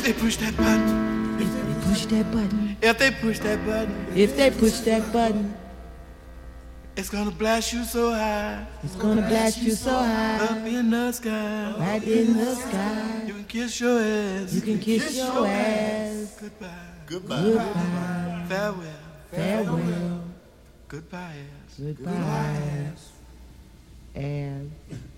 they push that button, if they push that button, if they push that button, if they push that button, it's gonna blast you so high, it's gonna blast you so high, up in the sky, right in the sky. You can kiss your ass, you can kiss your ass. Goodbye, Goodbye. Goodbye. Farewell, Farewell. goodbye ass, Goodbye. Ass.